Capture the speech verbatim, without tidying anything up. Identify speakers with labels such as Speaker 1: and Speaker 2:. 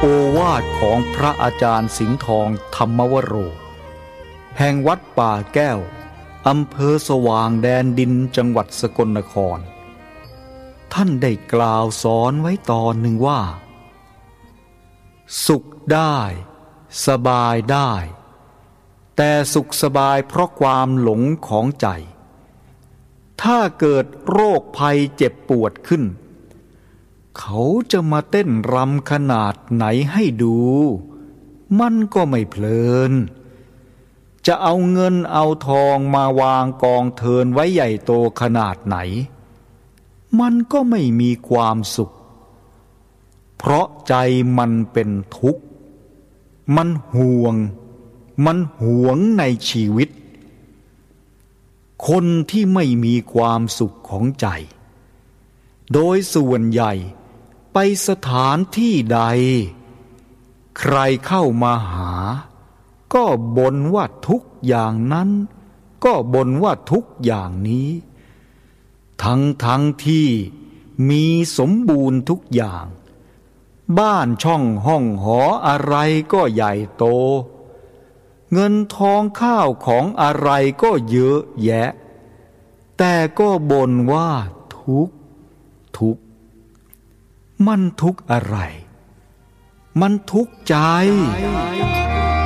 Speaker 1: โอวาทของพระอาจารย์สิงห์ทองธรรมวโรแห่งวัดป่าแก้วอำเภอสว่างแดนดินจังหวัดสกลนครท่านได้กล่าวสอนไว้ตอนหนึ่งว่าสุขได้สบายได้แต่สุขสบายเพราะความหลงของใจถ้าเกิดโรคภัยเจ็บปวดขึ้นเขาจะมาเต้นรำขนาดไหนให้ดูมันก็ไม่เพลินจะเอาเงินเอาทองมาวางกองเทินไว้ใหญ่โตขนาดไหนมันก็ไม่มีความสุขเพราะใจมันเป็นทุกข์มันห่วงมันหวงในชีวิตคนที่ไม่มีความสุขของใจโดยส่วนใหญ่ไปสถานที่ใดใครเข้ามาหาก็บ่นว่าทุกอย่างนั้นก็บ่นว่าทุกอย่างนี้ทั้งทั้งที่มีสมบูรณ์ทุกอย่างบ้านช่องห้องหออะไรก็ใหญ่โตเงินทองข้าวของอะไรก็เยอะแยะแต่ก็บ่นว่าทุกข์ทุกข์มันทุกข์อะไรมันทุกข์ใจ